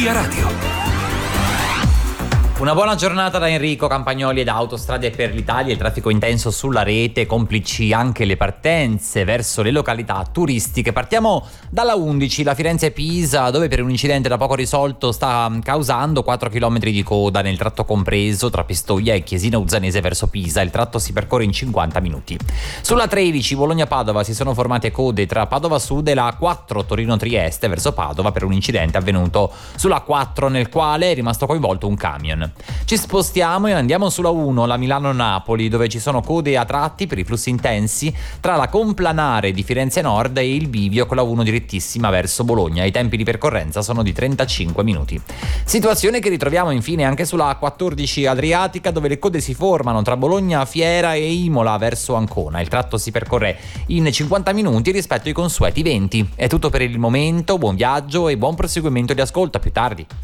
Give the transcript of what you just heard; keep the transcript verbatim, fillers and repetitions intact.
Via Radio. Una buona giornata da Enrico Campagnoli ed Autostrade per l'Italia. Il traffico intenso sulla rete, complici anche le partenze verso le località turistiche. Partiamo dalla undici, la Firenze-Pisa, dove per un incidente da poco risolto sta causando quattro chilometri di coda nel tratto compreso tra Pistoia e Chiesina Uzzanese verso Pisa. Il tratto si percorre in cinquanta minuti. Sulla tredici, Bologna-Padova, si sono formate code tra Padova Sud e la A quattro Torino-Trieste verso Padova per un incidente avvenuto sulla A quattro, nel quale è rimasto coinvolto un camion. Ci spostiamo e andiamo sulla uno, la Milano-Napoli, dove ci sono code a tratti per i flussi intensi tra la complanare di Firenze Nord e il bivio con la uno direttissima verso Bologna. I tempi di percorrenza sono di trentacinque minuti. Situazione che ritroviamo infine anche sulla A quattordici Adriatica, dove le code si formano tra Bologna, Fiera e Imola verso Ancona. Il tratto si percorre in cinquanta minuti rispetto ai consueti venti. È tutto per il momento, buon viaggio e buon proseguimento di ascolto. A più tardi.